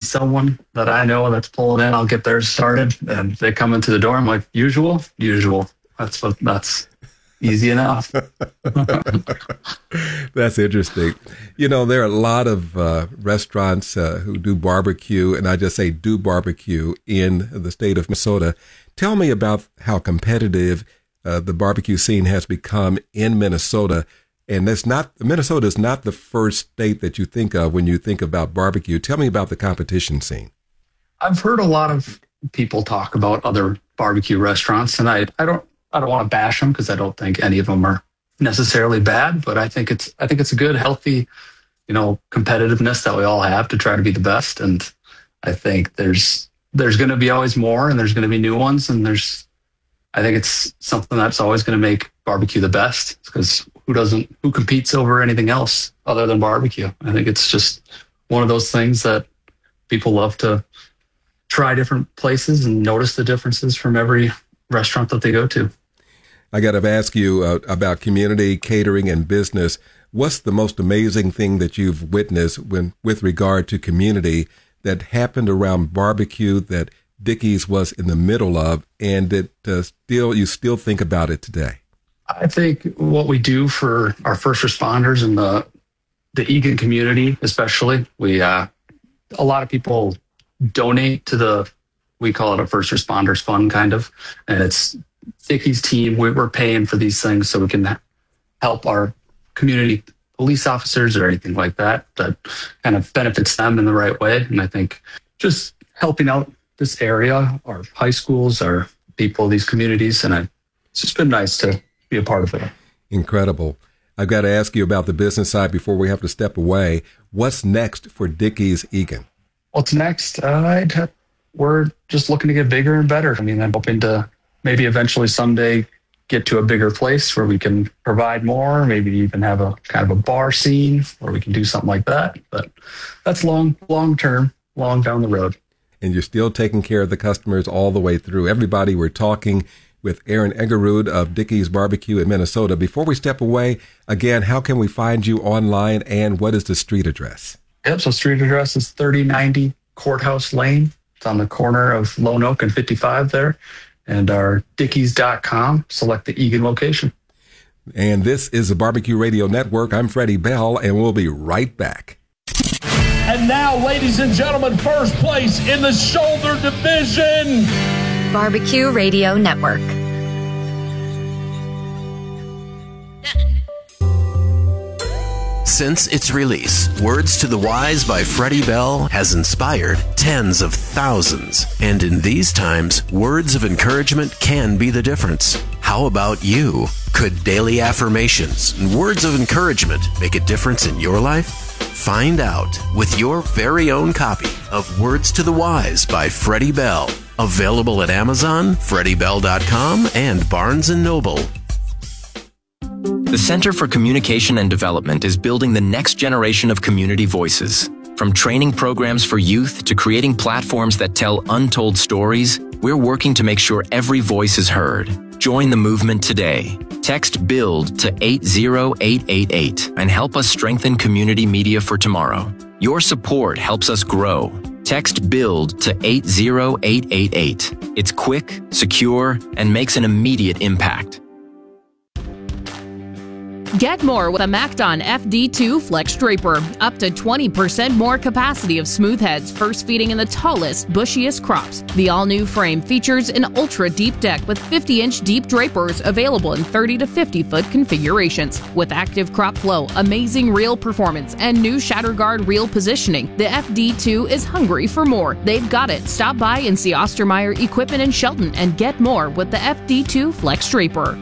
someone that I know that's pulling in, I'll get theirs started, and they come into the door. I'm like, usual. That's easy enough. That's interesting. There are a lot of restaurants who do barbecue, and I just say do barbecue in the state of Minnesota. Tell me about how competitive the barbecue scene has become in Minnesota. And Minnesota is not the first state that you think of when you think about barbecue. Tell me about the competition scene. I've heard a lot of people talk about other barbecue restaurants, and I don't want to bash them because I don't think any of them are necessarily bad, but I think it's a good, healthy, competitiveness that we all have to try to be the best. And I think there's going to be always more, and there's going to be new ones, and I think it's something that's always going to make barbecue the best, because who competes over anything else other than barbecue? I think it's just one of those things that people love to try different places and notice the differences from every restaurant that they go to. I got to ask you about community, catering, and business. What's the most amazing thing that you've witnessed with regard to community that happened around barbecue that Dickey's was in the middle of, and that you still think about it today? I think what we do for our first responders and the Eagan community, especially, a lot of people donate to we call it a first responders fund, kind of, and it's Dickey's team. We're paying for these things so we can help our community police officers or anything like that kind of benefits them in the right way. And I think just helping out this area, our high schools, our people, these communities, and it's just been nice to be a part of it. Incredible. I've got to ask you about the business side before we have to step away. What's next for Dickey's Eagan? What's next? We're just looking to get bigger and better. I mean, I'm hoping to maybe eventually someday get to a bigger place where we can provide more, maybe even have a kind of a bar scene where we can do something like that. But that's long term, long down the road. And you're still taking care of the customers all the way through. Everybody, we're talking with Aaron Eggerud of Dickey's Barbecue in Minnesota. Before we step away, again, how can we find you online, and what is the street address? Yep, so street address is 3090 Courthouse Lane. It's on the corner of Lone Oak and 55 there. And our Dickeys.com, select the Eagan location. And this is the Barbecue Radio Network. I'm Freddie Bell, and we'll be right back. And now, ladies and gentlemen, first place in the shoulder division. Barbecue Radio Network. Since its release, Words to the Wise by Freddie Bell has inspired tens of thousands. And in these times, words of encouragement can be the difference. How about you? Could daily affirmations and words of encouragement make a difference in your life? Find out with your very own copy of Words to the Wise by Freddie Bell. Available at Amazon, FreddieBell.com, and Barnes & Noble. The Center for Communication and Development is building the next generation of community voices. From training programs for youth to creating platforms that tell untold stories, we're working to make sure every voice is heard. Join the movement today. Text BUILD to 80888 and help us strengthen community media for tomorrow. Your support helps us grow. Text BUILD to 80888. It's quick, secure, and makes an immediate impact. Get more with a MacDon FD2 Flex Draper. Up to 20% more capacity of smooth heads, first feeding in the tallest, bushiest crops. The all-new frame features an ultra-deep deck with 50-inch deep drapers available in 30 to 50-foot configurations. With active crop flow, amazing reel performance, and new shatter guard reel positioning, the FD2 is hungry for more. They've got it. Stop by and see Ostermeyer Equipment in Shelton and get more with the FD2 Flex Draper.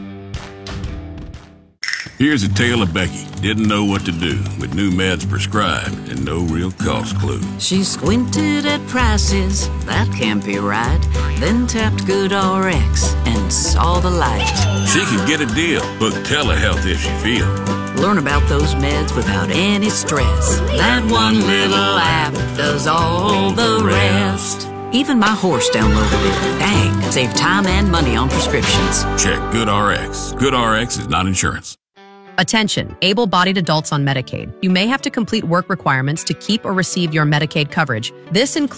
Here's a tale of Becky. Didn't know what to do with new meds prescribed and no real cost clue. She squinted at prices, that can't be right. Then tapped GoodRx and saw the light. She could get a deal. Book telehealth if she feel. Learn about those meds without any stress. That one little app does all the rest. Even my horse downloaded it. Dang, save time and money on prescriptions. Check GoodRx. GoodRx is not insurance. Attention, able-bodied adults on Medicaid. You may have to complete work requirements to keep or receive your Medicaid coverage. This includes